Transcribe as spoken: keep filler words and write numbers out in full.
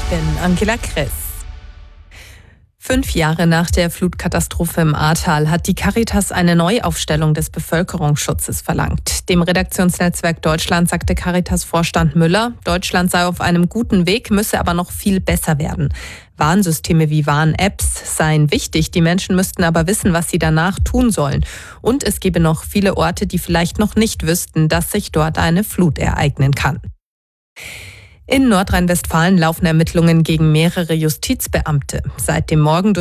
bin Angela Kress. Fünf Jahre nach der Flutkatastrophe im Ahrtal hat die Caritas eine Neuaufstellung des Bevölkerungsschutzes verlangt. Dem Redaktionsnetzwerk Deutschland sagte Caritas-Vorstand Müller, Deutschland sei auf einem guten Weg, müsse aber noch viel besser werden. Warnsysteme wie Warn-Apps seien wichtig, die Menschen müssten aber wissen, was sie danach tun sollen. Und es gebe noch viele Orte, die vielleicht noch nicht wüssten, dass sich dort eine Flut ereignen kann. In Nordrhein-Westfalen laufen Ermittlungen gegen mehrere Justizbeamte. Seit dem Morgen